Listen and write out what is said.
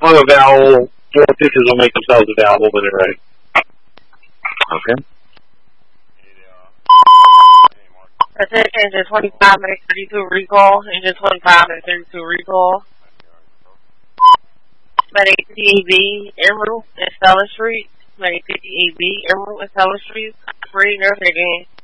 vowel. More pitches will make themselves available when they're ready. Okay. Attention, engine 25 minutes 32 recall. Engine 25 minutes 32 recall. Medic 50 AB, Emerald and Stella Street. Medic 50 AB, Emerald and Stella Street. Free nursing again.